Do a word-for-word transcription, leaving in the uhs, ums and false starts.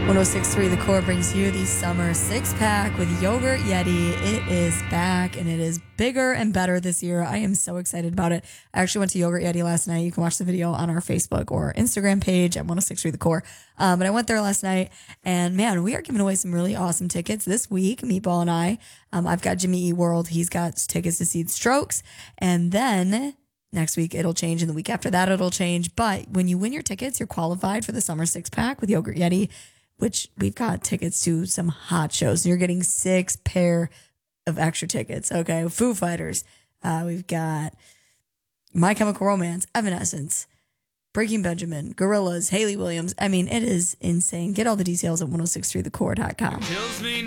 ten sixty-three The Core brings you the summer six-pack with Yogurt Yeti. It is back, and it is bigger and better this year. I am so excited about it. I actually went to Yogurt Yeti last night. You can watch the video on our Facebook or Instagram page at ten sixty-three The Core. Um, but I went there last night, and man, we are giving away some really awesome tickets this week, Meatball and I. Um, I've got Jimmy E. World. He's got tickets to Seed Strokes. And then next week it'll change, and the week after that it'll change. But when you win your tickets, you're qualified for the summer six-pack with Yogurt Yeti, which we've got tickets to some hot shows. You're getting six pair of extra tickets. Okay. Foo Fighters. Uh, we've got My Chemical Romance, Evanescence, Breaking Benjamin, Gorillaz, Hayley Williams. I mean, it is insane. Get all the details at ten sixty-three the core dot com.